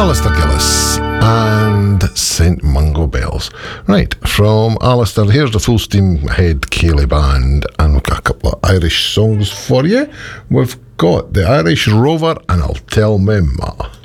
Alistair Gillis and St Mungo Bells. Right, from Alistair, here's the Full Steam Ahead Ceilidh Band, and we've got a couple of Irish songs for you. We've got the Irish Rover and I'll Tell Me Ma.